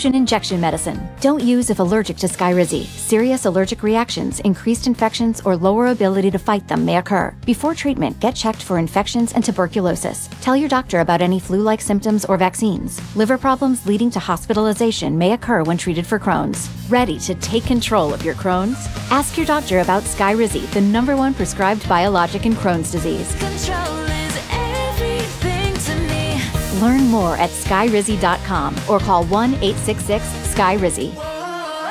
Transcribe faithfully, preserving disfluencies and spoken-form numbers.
prescription injection medicine. Don't use if allergic to Skyrizi. Serious allergic reactions, increased infections, or lower ability to fight them may occur. Before treatment, get checked for infections and tuberculosis. Tell your doctor about any flu-like symptoms or vaccines. Liver problems leading to hospitalization may occur when treated for Crohn's. Ready to take control of your Crohn's? Ask your doctor about Skyrizi, the number one prescribed biologic in Crohn's disease. Control is everything to me. Learn more at skyrizi dot com or call one eight six six, S K Y R I Z I.